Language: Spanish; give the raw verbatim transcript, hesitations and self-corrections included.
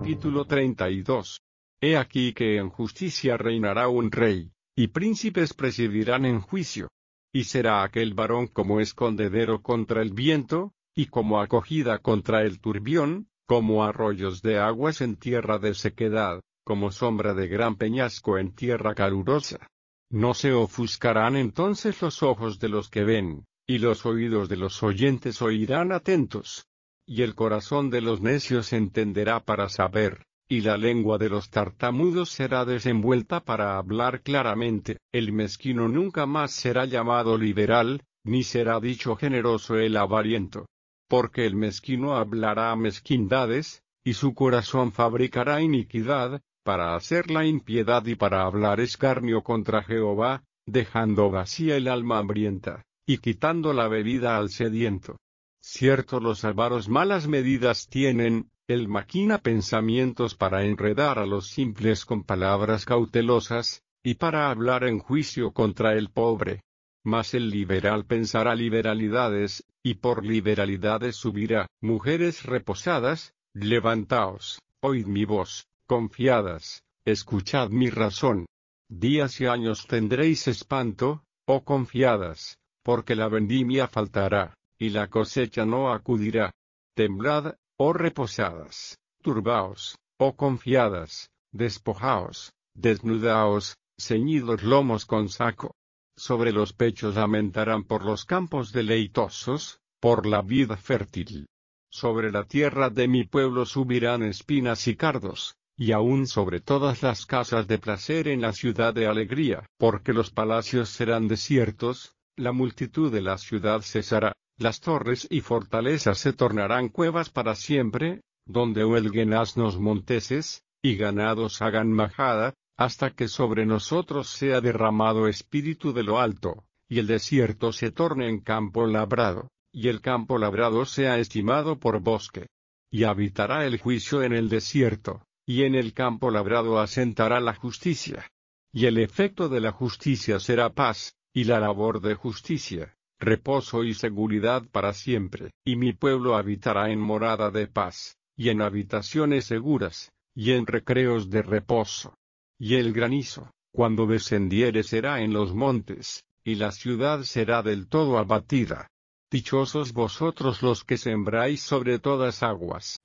Capítulo treinta y dos. He aquí que en justicia reinará un rey, y príncipes presidirán en juicio. Y será aquel varón como escondedero contra el viento, y como acogida contra el turbión, como arroyos de aguas en tierra de sequedad, como sombra de gran peñasco en tierra calurosa. No se ofuscarán entonces los ojos de los que ven, y los oídos de los oyentes oirán atentos. Y el corazón de los necios entenderá para saber, y la lengua de los tartamudos será desenvuelta para hablar claramente. El mezquino nunca más será llamado liberal, ni será dicho generoso el avariento. Porque el mezquino hablará mezquindades, y su corazón fabricará iniquidad, para hacer la impiedad y para hablar escarnio contra Jehová, dejando vacía el alma hambrienta, y quitando la bebida al sediento. Cierto, los avaros malas medidas tienen, él maquina pensamientos para enredar a los simples con palabras cautelosas, y para hablar en juicio contra el pobre. Mas el liberal pensará liberalidades, y por liberalidades subirá. Mujeres reposadas, levantaos, oíd mi voz, confiadas, escuchad mi razón. Días y años tendréis espanto, oh confiadas, porque la vendimia faltará, y la cosecha no acudirá. Temblad, oh reposadas, turbaos, oh confiadas, despojaos, desnudaos, ceñid los lomos con saco. Sobre los pechos lamentarán por los campos deleitosos, por la vid fértil. Sobre la tierra de mi pueblo subirán espinas y cardos, y aún sobre todas las casas de placer en la ciudad de alegría. Porque los palacios serán desiertos, la multitud de la ciudad cesará. Las torres y fortalezas se tornarán cuevas para siempre, donde huelguen asnos monteses, y ganados hagan majada, hasta que sobre nosotros sea derramado espíritu de lo alto, y el desierto se torne en campo labrado, y el campo labrado sea estimado por bosque. Y habitará el juicio en el desierto, y en el campo labrado asentará la justicia. Y el efecto de la justicia será paz, y la labor de justicia, reposo y seguridad para siempre. Y mi pueblo habitará en morada de paz, y en habitaciones seguras, y en recreos de reposo. Y el granizo, cuando descendiere, será en los montes, y la ciudad será del todo abatida. Dichosos vosotros los que sembráis sobre todas aguas,